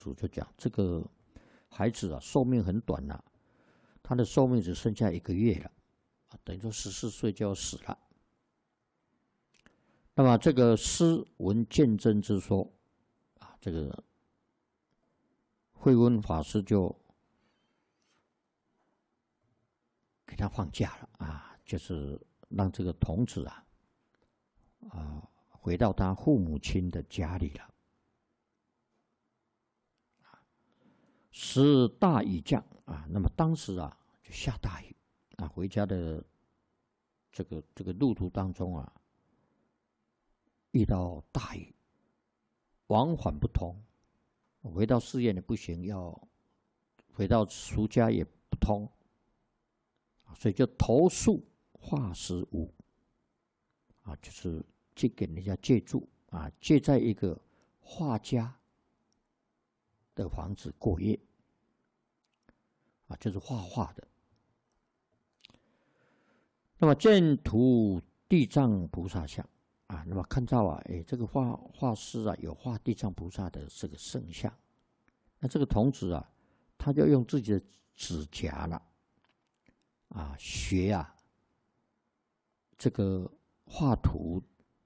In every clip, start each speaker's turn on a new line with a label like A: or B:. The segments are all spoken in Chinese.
A: 主就讲这个孩子啊，寿命很短了，他的寿命只剩下1个月了，等于说14岁就要死了。那么这个师闻鉴真之说啊，这个慧温法师就给他放假了啊，就是让这个童子回到他父母亲的家里了。时大雨降啊，那么当时啊就下大雨啊，回家的这个路途当中啊，遇到大雨，往返不通，回到寺院也不行，要回到俗家也不通，所以就投宿化石屋啊，就是去给人家借住啊，借在一个画家的房子过夜啊，就是画画的。那么见图地藏菩萨像啊，那么看到这个画师啊有画地藏菩萨的这个圣像，那这个童子啊，他就用自己的指甲了学这个画图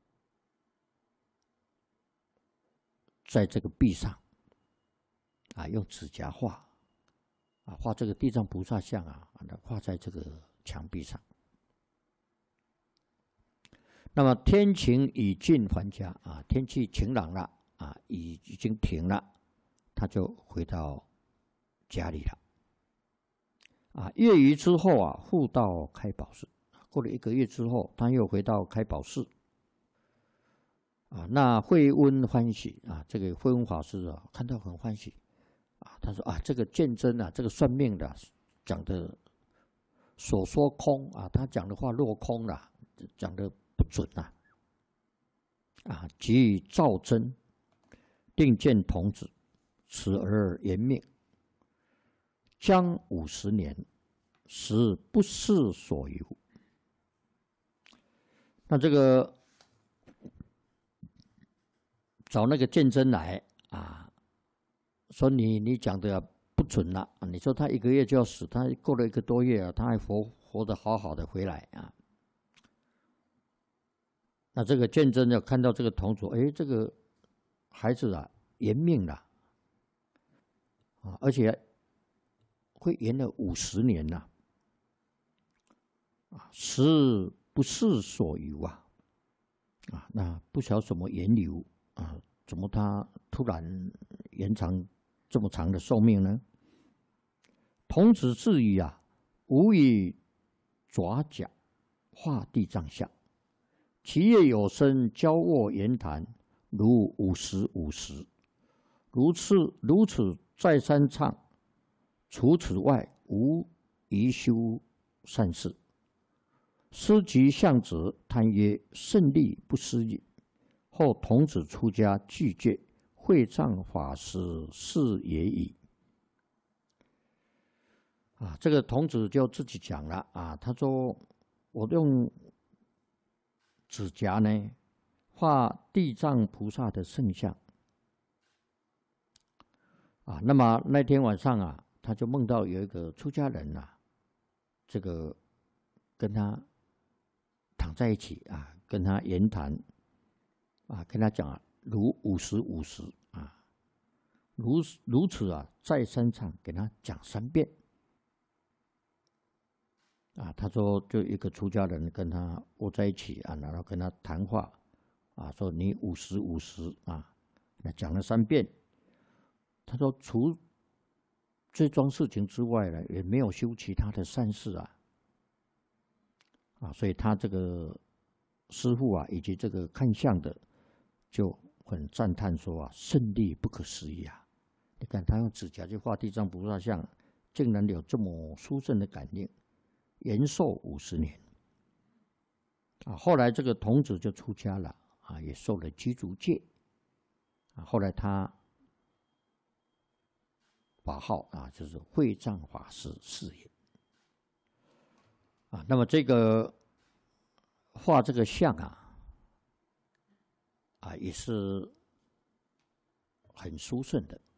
A: 在这个壁上用指甲画画这个地藏菩萨像画在这个墙壁上。那么天晴已尽还家天气晴朗了已经停了，他就回到家里了月余之后复到开宝寺，过了1个月之后，他又回到开宝寺那慧温欢喜这个慧温法师看到很欢喜他说这个鉴真这个算命的讲的所说空他讲的话落空了，讲的不准即以照真，定见童子，此而延命，将50年，实不世所由。那这个找那个鉴真来说你讲的不准了你说他1个月就要死，他过了1个多月他还活得好好的回来那这个鉴真要看到这个童子，这个孩子延命了而且会延了50年时不世所由那不晓得什么缘由怎么他突然延长这么长的寿命呢？童子自语无以爪甲画地藏像，其业有生，交握言谈，如50如此再三唱，除此外无宜修善事。师及相者，叹曰：胜利不思议。后童子出家具戒，会藏法师是也已。这个童子就自己讲了他说我用指甲呢画地藏菩萨的圣像那么那天晚上他就梦到有一个出家人这个跟他躺在一起跟他言谈跟他讲如50如此再三唱，给他讲3遍他说就一个出家人跟他窝在一起然后跟他谈话说你50那讲了3遍。他说除这桩事情之外呢，也没有修其他的善事所以他这个师父以及这个看相的就很赞叹说胜利不可思议你看他用指甲去画地藏菩萨像，竟然有这么殊胜的感应，延寿50年后来这个童子就出家了也受了居足戒后来他法号就是会藏法师是也那么这个画这个像也是很殊胜的